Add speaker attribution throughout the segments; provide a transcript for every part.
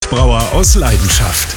Speaker 1: Brauer aus Leidenschaft.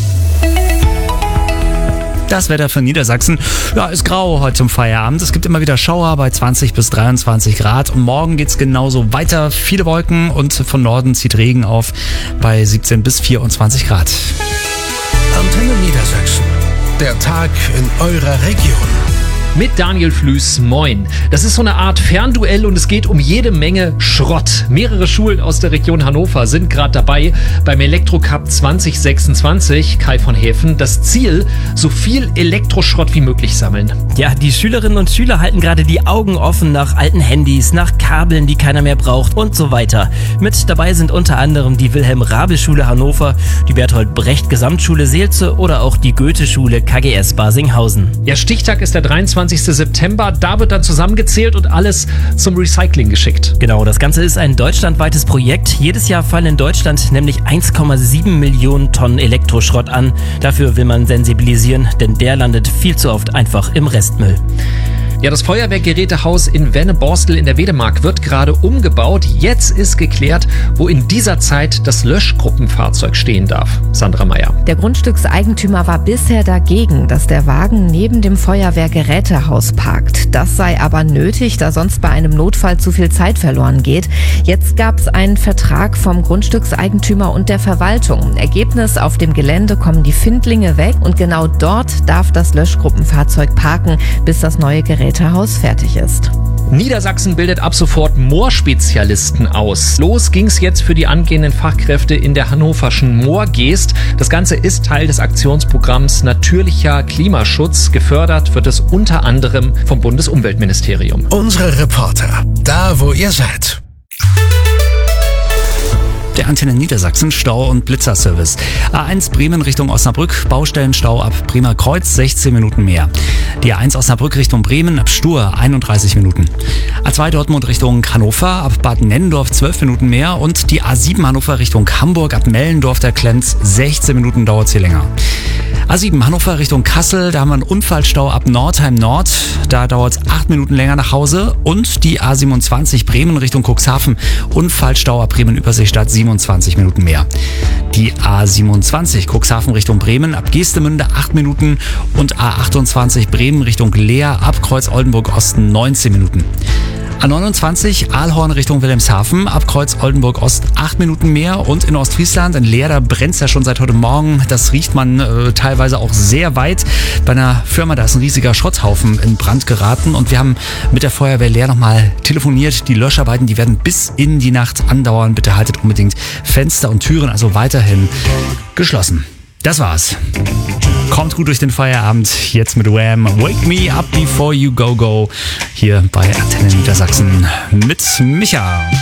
Speaker 2: Das Wetter für Niedersachsen ist grau heute zum Feierabend. Es gibt immer wieder Schauer bei 20 bis 23 Grad. Und morgen geht's genauso weiter. Viele Wolken und von Norden zieht Regen auf bei 17 bis 24 Grad.
Speaker 1: Antenne Niedersachsen. Der Tag in eurer Region.
Speaker 3: Mit Daniel Flüß, moin. Das ist so eine Art Fernduell und es geht um jede Menge Schrott. Mehrere Schulen aus der Region Hannover sind gerade dabei beim Elektrocup 2026. Kai von Häfen, das Ziel, so viel Elektroschrott wie möglich sammeln.
Speaker 4: Ja, die Schülerinnen und Schüler halten gerade die Augen offen nach alten Handys, nach Kabeln, die keiner mehr braucht und so weiter. Mit dabei sind unter anderem die Wilhelm-Rabe-Schule Hannover, die Berthold-Brecht-Gesamtschule Seelze oder auch die Goethe-Schule KGS Basinghausen.
Speaker 3: Ja, Stichtag ist der 23. September. Da wird dann zusammengezählt und alles zum Recycling geschickt.
Speaker 4: Genau, das Ganze ist ein deutschlandweites Projekt. Jedes Jahr fallen in Deutschland nämlich 1,7 Millionen Tonnen Elektroschrott an. Dafür will man sensibilisieren, denn der landet viel zu oft einfach im Restmüll.
Speaker 3: Ja, das Feuerwehrgerätehaus in Wenne-Borstel in der Wedemark wird gerade umgebaut. Jetzt ist geklärt, wo in dieser Zeit das Löschgruppenfahrzeug stehen darf. Sandra Meyer.
Speaker 5: Der Grundstückseigentümer war bisher dagegen, dass der Wagen neben dem Feuerwehrgerätehaus parkt. Das sei aber nötig, da sonst bei einem Notfall zu viel Zeit verloren geht. Jetzt gab es einen Vertrag vom Grundstückseigentümer und der Verwaltung. Ergebnis: Auf dem Gelände kommen die Findlinge weg und genau dort darf das Löschgruppenfahrzeug parken, bis das neue Gerätehaus fertig ist.
Speaker 3: Niedersachsen bildet ab sofort Moorspezialisten aus. Los ging's jetzt für die angehenden Fachkräfte in der hannoverschen Moorgeest. Das Ganze ist Teil des Aktionsprogramms Natürlicher Klimaschutz. Gefördert wird es unter anderem vom Bundesumweltministerium.
Speaker 1: Unsere Reporter, da wo ihr seid.
Speaker 2: Der Antenne Niedersachsen Stau- und Blitzerservice. A1 Bremen Richtung Osnabrück, Baustellenstau ab Bremer Kreuz 16 Minuten mehr. Die A1 Osnabrück Richtung Bremen ab Stur 31 Minuten. A2 Dortmund Richtung Hannover ab Bad Nennendorf 12 Minuten mehr und die A7 Hannover Richtung Hamburg ab Mellendorf der Klenz 16 Minuten dauert sie länger. A7 Hannover Richtung Kassel, da haben wir einen Unfallstau ab Nordheim Nord, da dauert es 8 Minuten länger nach Hause und die A27 Bremen Richtung Cuxhaven, Unfallstau ab Bremen Überseestadt 27 Minuten mehr. Die A27 Cuxhaven Richtung Bremen ab Geestemünde 8 Minuten und A28 Bremen Richtung Leer ab Kreuz Oldenburg Osten 19 Minuten. A29 Aalhorn Richtung Wilhelmshaven, ab Kreuz Oldenburg Ost 8 Minuten mehr und in Ostfriesland, in Leer, da brennt es ja schon seit heute Morgen. Das riecht man teilweise auch sehr weit. Bei einer Firma, da ist ein riesiger Schrotthaufen in Brand geraten und wir haben mit der Feuerwehr Leer nochmal telefoniert. Die Löscharbeiten, die werden bis in die Nacht andauern. Bitte haltet unbedingt Fenster und Türen also weiterhin geschlossen. Das war's. Kommt gut durch den Feierabend. Jetzt mit Wham! Wake Me Up Before You Go Go. Hier bei Antenne Niedersachsen mit Micha.